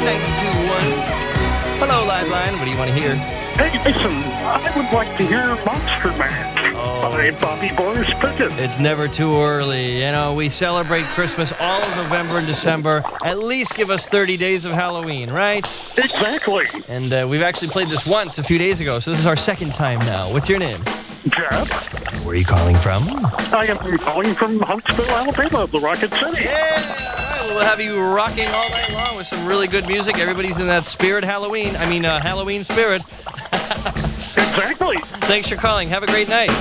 92.1. Hello, Liveline. What do you want to hear? Hey, listen, I would like to hear Monster Mash by Bobby Boris Pickett. It's never too early. You know, we celebrate Christmas all of November and December. At least give us 30 days of Halloween, right? Exactly. And we've actually played this once a few days ago, so this is our second time now. What's your name? Jeff. Where are you calling from? I am calling from Huntsville, Alabama, the Rocket City. Yeah! All right, we'll have you rocking all night long with some really good music. Everybody's in that Halloween spirit. Exactly. Thanks for calling. Have a great night.